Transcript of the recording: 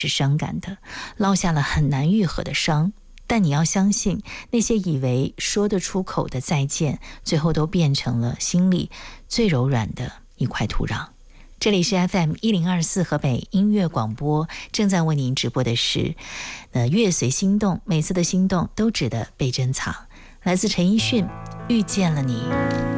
是伤感的，烙下了很难愈合的伤。但你要相信，那些以为说得出口的再见，最后都变成了心里最柔软的一块土壤。这里是 FM1024 河北音乐广播，正在为您直播的是乐随心动，每次的心动都值得被珍藏。来自陈奕迅，遇见了你。